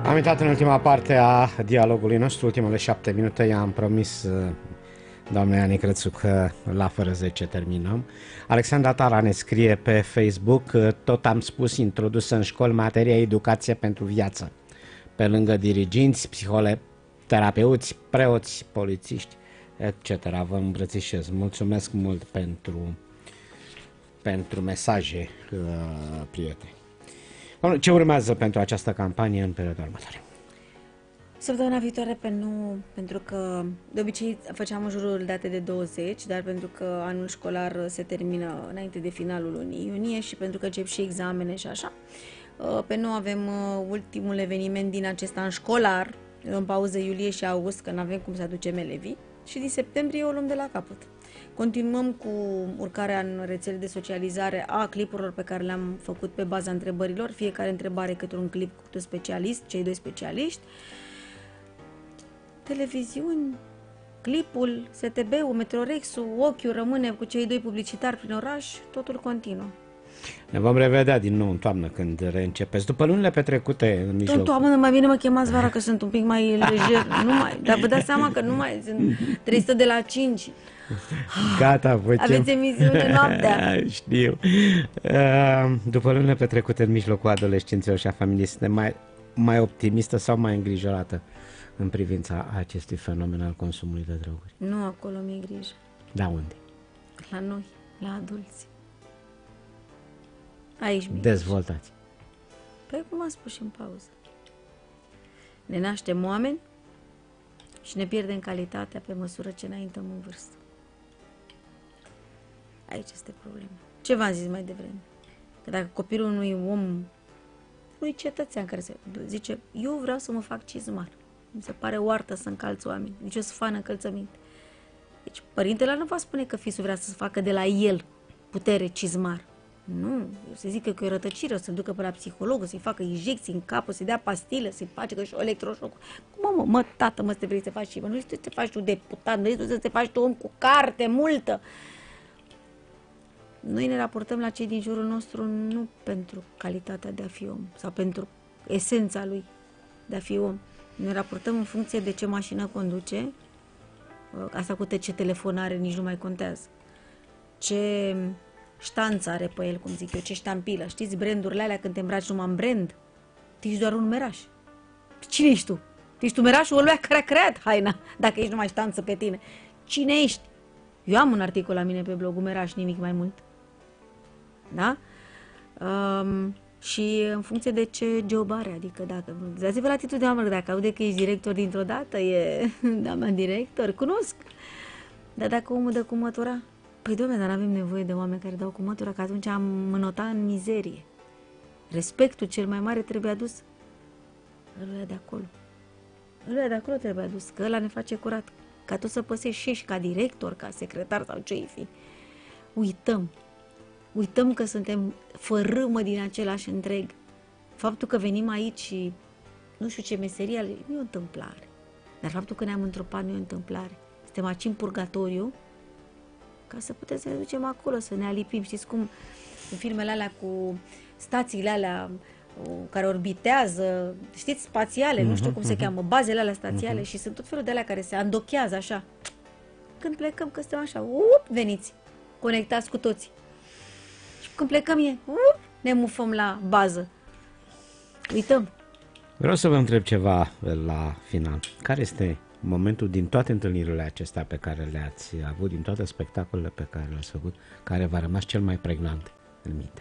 Am intrat în ultima parte a dialogului nostru, ultimele 7 minute. I-am promis doamnei Ani Crețu că la fără 10 terminăm. Alexandra Tara ne scrie pe Facebook: tot am spus, introdusă în școli materia educație pentru viață, pe lângă diriginți, psihoterapeuți, preoți, polițiști, etc. Vă îmbrățișez. Mulțumesc mult pentru mesaje, prieteni. Ce urmează pentru această campanie în perioada următoare? Săptămâna viitoare pe nu, pentru că de obicei făceam în jurul date de 20, dar pentru că anul școlar se termină înainte de finalul lunii iunie și pentru că încep și examene și așa, pe nu avem ultimul eveniment din acest an școlar, în pauză iulie și august, că nu avem cum să aducem elevii, și din septembrie o luăm de la capăt. Continuăm cu urcarea în rețele de socializare a clipurilor pe care le-am făcut pe baza întrebărilor, fiecare întrebare câte un clip cu un specialist, cei 2 specialiști, televiziuni, clipul, STB-ul, Meteorexul, ochiul rămâne cu cei 2 publicitari prin oraș, totul continuă. Ne vom revedea din nou în toamnă când reîncepeți. După lunile petrecute în mijloc. În toamnă mai bine mă chemați vara că sunt un pic mai lejer. Dar vă dați seama că nu mai sunt 300 de la 5. Gata, facem. Aveți emisiune noaptea. Știu. După lunile petrecute în mijlocul adolescenților și a familiei, sunteți mai optimistă sau mai îngrijorată în privința acestui fenomen al consumului de droguri? Nu, acolo mi-e grijă. Da, unde? La noi, la adulți. Aici mi-e Dezvoltați. Păi cum am spus și în pauză. Ne naștem oameni și ne pierdem calitatea pe măsură ce înaintăm în vârstă. Aici este problema. Ce v-am zis mai devreme? Că dacă copilul unui om, unui cetățean care se zice, eu vreau să mă fac cizmar, mi se pare o artă să încalți oameni, nici o să fană încălțăminte. Deci părintele nu va spune că fisul vrea să facă de la el putere cizmar. Nu, se zică că e o rătăcire, o să-l ducă pe la psiholog, o să-i facă injecții în cap, o să-i dea pastile, să-i face că și electroșoc. Mă, tată, să te vrei să faci și mă, nu știu să te faci tu deputat, nu știu să te faci tu om cu carte multă. Noi ne raportăm la cei din jurul nostru nu pentru calitatea de a fi om sau pentru esența lui de a fi om. Ne raportăm în funcție de ce mașină conduce, asta cu ce telefon are nici nu mai contează, ce ștanță are pe el, cum zic eu, ce ștampilă. Știți brandurile alea când te îmbraci numai în brand? Tu ești doar un numeraș. Cine ești tu? Ești numerașul ăluia care a creat haina, dacă ești numai ștanță pe tine. Cine ești? Eu am un articol la mine pe blog, numeraș, nimic mai mult. Da? Și în funcție de ce job are, adică dacă dați-vă la atitudinea mea, dacă aude că ești director dintr-o dată, e da, mea director, cunosc. Dar dacă omul dă cu mătura, păi dom'le, dar n-avem nevoie de oameni care dau cu mătura, că atunci am înota în mizerie. Respectul cel mai mare trebuie adus ăluia de acolo. Ăluia de acolo trebuie adus, că ăla ne face curat. Ca tu să păsești și ca director, ca secretar sau ce-i fi. Uităm că suntem fărâmă din același întreg. Faptul că venim aici și nu știu ce meserie, nu e o întâmplare. Dar faptul că ne-am întrupat nu e o întâmplare. Suntem aici în purgatoriu ca să putem să ne ducem acolo, să ne alipim. Știți cum în filmele alea cu stațiile alea care orbitează, știți, spațiale, nu știu cum se cheamă, bazele alea spațiale și sunt tot felul de alea care se andochează așa. Când plecăm, că suntem așa, veniți, conectați cu toții. Și când plecăm ne mufăm la bază. Uităm. Vreau să vă întreb ceva la final. Care este momentul din toate întâlnirile acestea pe care le-ați avut, din toate spectacolele pe care le-ați făcut, care v-a rămas cel mai pregnant în minte?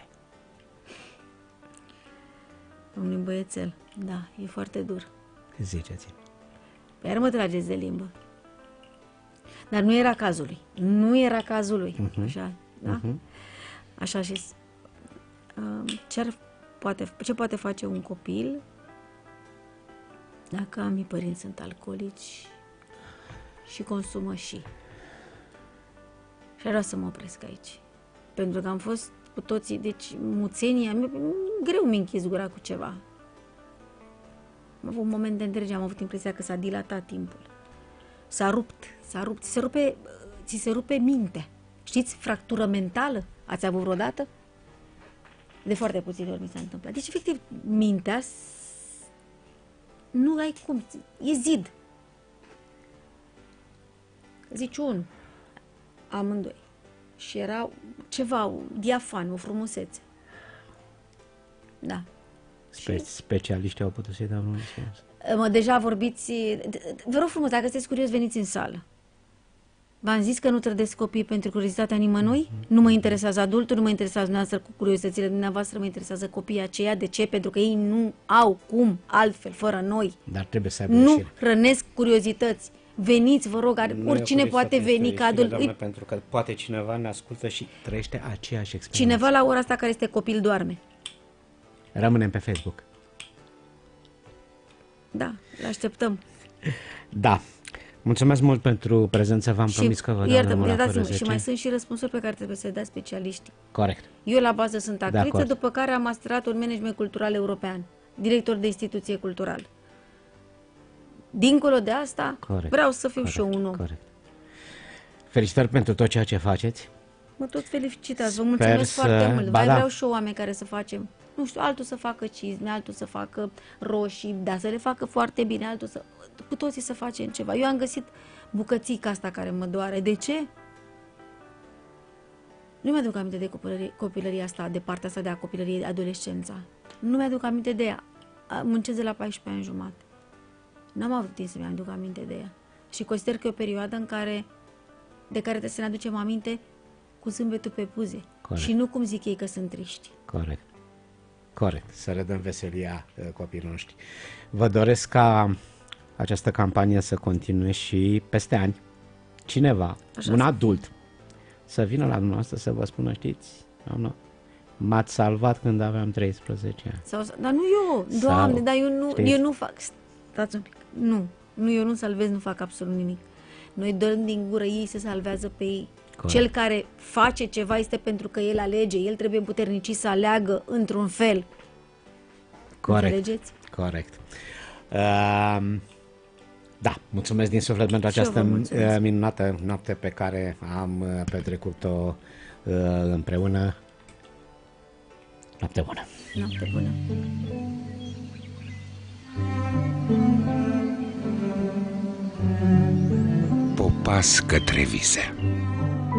Unui băiețel, da, e foarte dur. Ziceți-mi. Păi iar mă trageți de limbă. Dar nu era cazul lui. Nu era cazul lui. Așa, da? Așa și ce poate face un copil dacă ambii părinți sunt alcoolici și consumă și. Și vreau să mă opresc aici. Pentru că am fost cu toții, deci muțenia, greu mi închis gura cu ceva. Am avut momente întregi, am avut impresia că s-a dilatat timpul. S-a rupt, ți se rupe mintea. Știți, fractură mentală? Ați avut vreodată? De foarte puține ori mi s-a întâmplat. Deci, efectiv, mintea Nu ai cum, e zid. Zici unul, amândoi. Și era ceva, diafan, o frumusețe. Da. Specialiștii au putut să-i dau un răspuns. Deja vorbiți... Vă rog frumos, dacă sunteți curios, veniți în sală. V-am zis că nu trădesc copiii pentru curiozitatea nimănui? Nu mă interesează adultul, nu mă interesează dumneavoastră cu curiozitățile dumneavoastră, mă interesează copiii aceia. De ce? Pentru că ei nu au cum altfel, fără noi. Dar trebuie să aibă Nu ieșire. hrănesc curiozități. Veniți, vă rog, oricine poate veni ca adult. Doamne, pentru că poate cineva ne ascultă și trăiește aceeași experiență. Cineva la ora asta care este copil doarme. Rămânem pe Facebook. Da, le așteptăm. Da. Mulțumesc mult pentru prezență, v-am promis că vă dau numărul la fără 10. Și mai sunt și răspunsuri pe care trebuie să le dați specialiștii. Corect. Eu la bază sunt De actriță, acord. după care am masterat un management cultural european, director de instituție culturală. Dincolo de asta, Corect. vreau să fiu Corect. și eu un om. Corect. Felicitări pentru tot ceea ce faceți. Mă tot felicitați, vă Sper mulțumesc să- foarte mult. ba Mai da. vreau și eu oameni care să facem, nu știu, altul să facă cizme, altul să facă roșii, da, să le facă foarte bine, altul să... Cu toții să facem ceva. Eu am găsit bucățica asta care mă doare. De ce? Nu mi-aduc aminte de copilăria asta, de partea asta de a copilăriei, adolescența. Nu mi-aduc aminte de ea. Muncesc de la 14 ani jumate. N-am avut timp să mi-aduc aminte de ea. Și consider că e o perioadă de care trebuie să ne aducem aminte cu zâmbetul pe buze. Corect. Și nu cum zic ei că sunt triști. Corect. Corect. Să redăm veselia copiilor noștri. Vă doresc ca această campanie să continue și peste ani. Cineva, Așa un să adult, să vină la dumneavoastră să vă spună, știți, doamnă, m-ați salvat când aveam 13 ani. Dar nu eu, Doamne, dar eu nu fac... Stați un pic. Nu, eu nu salvez, nu fac absolut nimic. Noi dăm din gură, ei se salvează pe ei. Corect. Cel care face ceva este pentru că el alege, el trebuie puternici să aleagă într-un fel. Corect. Înțelegeți? Corect. Da, mulțumesc din suflet pentru Și eu această vă mulțumesc. minunată noapte pe care am petrecut-o împreună. Noapte bună! Noapte bună! Popas către vise.